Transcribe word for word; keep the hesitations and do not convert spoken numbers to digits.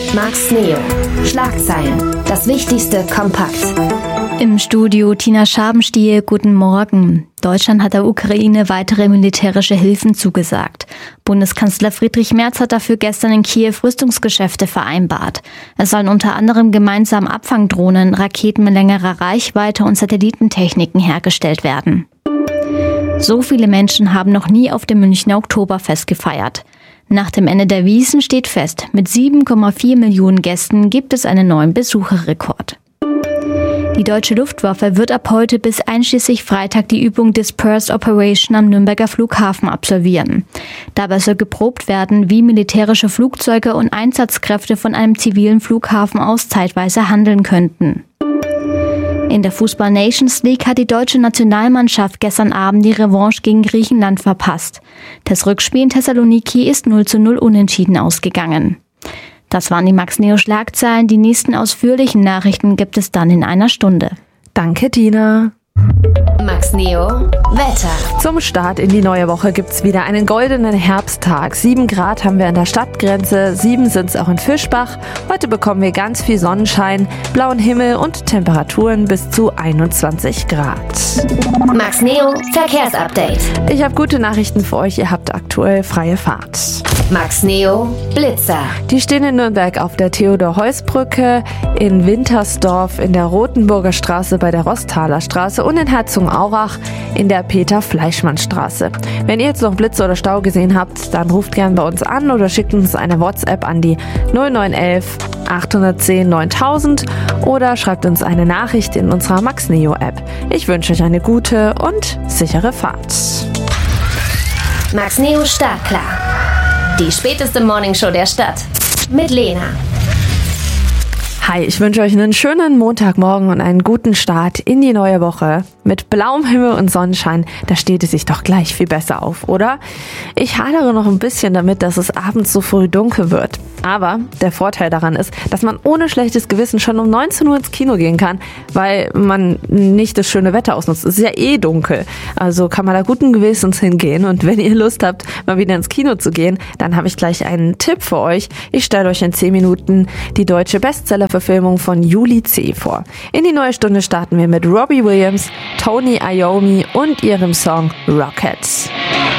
Max Neo. Schlagzeilen. Das Wichtigste kompakt. Im Studio Tina Schabenstiel, guten Morgen. Deutschland hat der Ukraine weitere militärische Hilfen zugesagt. Bundeskanzler Friedrich Merz hat dafür gestern in Kiew Rüstungsgeschäfte vereinbart. Es sollen unter anderem gemeinsam Abfangdrohnen, Raketen mit längerer Reichweite und Satellitentechniken hergestellt werden. So viele Menschen haben noch nie auf dem Münchner Oktoberfest gefeiert. Nach dem Ende der Wiesn steht fest, mit sieben Komma vier Millionen Gästen gibt es einen neuen Besucherrekord. Die deutsche Luftwaffe wird ab heute bis einschließlich Freitag die Übung Dispersed Operation am Nürnberger Flughafen absolvieren. Dabei soll geprobt werden, wie militärische Flugzeuge und Einsatzkräfte von einem zivilen Flughafen aus zeitweise handeln könnten. In der Fußball-Nations League hat die deutsche Nationalmannschaft gestern Abend die Revanche gegen Griechenland verpasst. Das Rückspiel in Thessaloniki ist null zu null unentschieden ausgegangen. Das waren die Max Neo Schlagzeilen. Die nächsten ausführlichen Nachrichten gibt es dann in einer Stunde. Danke, Tina. Max Neo Wetter. Zum Start in die neue Woche gibt's wieder einen goldenen Herbsttag. Sieben Grad haben wir an der Stadtgrenze, sieben sind's auch in Fischbach. Heute bekommen wir ganz viel Sonnenschein, blauen Himmel und Temperaturen bis zu einundzwanzig Grad. Max Neo Verkehrsupdate. Ich habe gute Nachrichten für euch, ihr habt aktuell freie Fahrt. Max Neo Blitzer. Die stehen in Nürnberg auf der Theodor-Heuss-Brücke, in Wintersdorf, in der Rotenburger Straße bei der Rossthaler Straße und in Herzogenaurach in der Peter-Fleischmann-Straße. Wenn ihr jetzt noch Blitze oder Stau gesehen habt, dann ruft gern bei uns an oder schickt uns eine WhatsApp an die null neun elf achthundertzehn neuntausend oder schreibt uns eine Nachricht in unserer Max Neo App. Ich wünsche euch eine gute und sichere Fahrt. Max Neo Startklar. Die späteste Morningshow der Stadt. Mit Lena. Hi, ich wünsche euch einen schönen Montagmorgen und einen guten Start in die neue Woche. Mit blauem Himmel und Sonnenschein, da steht es sich doch gleich viel besser auf, oder? Ich hadere noch ein bisschen damit, dass es abends so früh dunkel wird. Aber der Vorteil daran ist, dass man ohne schlechtes Gewissen schon um neunzehn Uhr ins Kino gehen kann, weil man nicht das schöne Wetter ausnutzt. Es ist ja eh dunkel, also kann man da guten Gewissens hingehen. Und wenn ihr Lust habt, mal wieder ins Kino zu gehen, dann habe ich gleich einen Tipp für euch. Ich stelle euch in zehn Minuten die deutsche Bestsellerverfilmung von Julie C. vor. In die neue Stunde starten wir mit Robbie Williams, Tony Iommi und ihrem Song Rockets.